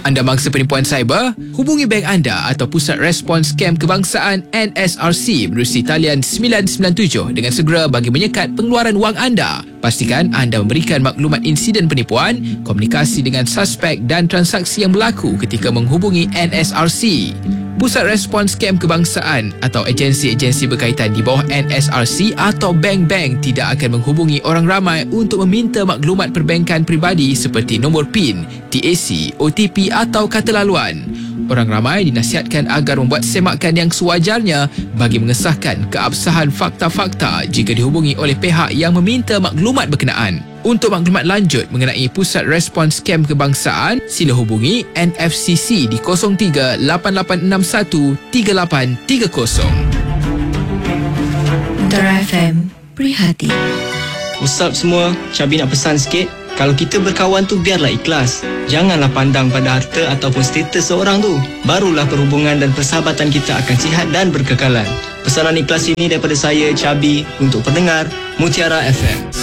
Anda mangsa penipuan cyber? Hubungi bank anda atau Pusat Respons Scam Kebangsaan NSRC menerusi talian 997 dengan segera bagi menyekat pengeluaran wang anda. Pastikan anda memberikan maklumat insiden penipuan, komunikasi dengan suspek dan transaksi yang berlaku ketika menghubungi NSRC. Pusat Respons Scam Kebangsaan atau agensi-agensi berkaitan di bawah NSRC atau bank-bank tidak akan menghubungi orang ramai untuk meminta maklumat perbankan peribadi seperti nombor PIN, TAC, OTP atau kata laluan. Orang ramai dinasihatkan agar membuat semakan yang sewajarnya bagi mengesahkan keabsahan fakta-fakta jika dihubungi oleh pihak yang meminta maklumat berkenaan. Untuk maklumat lanjut mengenai Pusat Respons Scam Kebangsaan, sila hubungi NFCC di 03 8861 3830. Antara FM, Prihatin. What's up semua, Cabi nak pesan sikit. Kalau kita berkawan tu biarlah ikhlas. Janganlah pandang pada harta ataupun status seorang tu. Barulah perhubungan dan persahabatan kita akan sihat dan berkekalan. Pesanan ikhlas ini daripada saya, Cabi, untuk pendengar Mutiara FM.